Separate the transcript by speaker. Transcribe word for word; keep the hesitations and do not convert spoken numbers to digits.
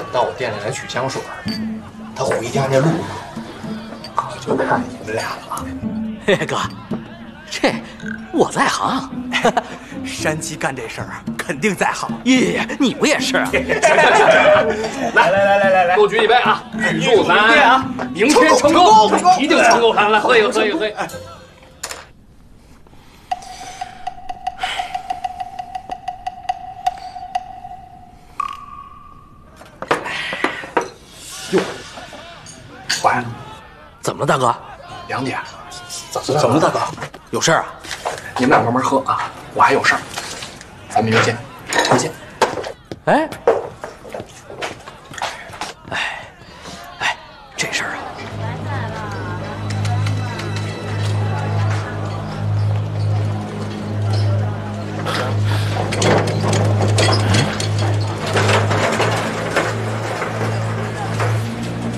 Speaker 1: 到我店里来取香水，他回家那路上可就看你们俩了。
Speaker 2: 嘿，哥，这我在行，
Speaker 3: 山鸡干这事儿肯定在行。
Speaker 2: 耶，你不也是啊？
Speaker 4: 来来来来来来，都举一杯啊！预祝咱啊，明天成功，一定成功！来来，喝一个，喝一个，喝一个。哟，坏了！
Speaker 2: 怎么了，大哥？
Speaker 4: 两点。
Speaker 1: 怎么了？怎么了，大哥？
Speaker 2: 有事儿啊？
Speaker 4: 你们俩慢慢喝啊，我还有事儿。咱们明儿见，再见。
Speaker 2: 哎，哎。